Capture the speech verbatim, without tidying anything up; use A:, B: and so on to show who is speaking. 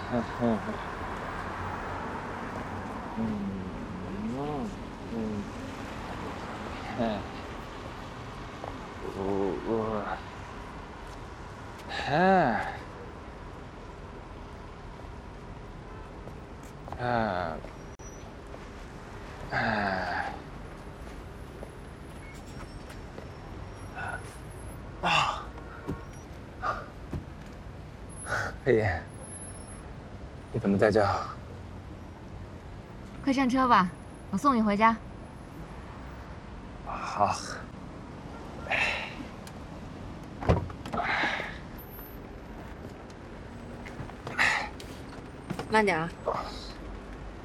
A: 嗯嗯嗯嗯，哎，我我，哎哎哎啊！黑夜，你怎么在这？
B: 快上车吧，我送你回家。
A: 好。
B: 慢点啊。